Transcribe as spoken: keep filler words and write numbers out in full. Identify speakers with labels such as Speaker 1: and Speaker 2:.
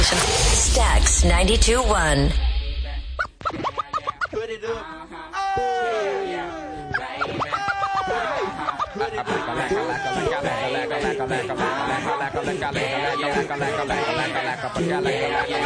Speaker 1: station. Stax ninety-two point one.
Speaker 2: Put it up. Oh, yeah.